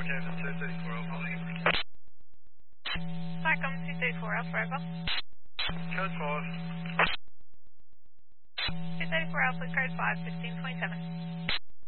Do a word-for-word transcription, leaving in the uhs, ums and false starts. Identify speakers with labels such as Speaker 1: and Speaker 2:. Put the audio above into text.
Speaker 1: Canada two thirty-four Alpha.
Speaker 2: Starcom two thirty-four Alpha Echo.
Speaker 1: Code five.
Speaker 2: two thirty-four Alpha, code five, fifteen twenty-seven.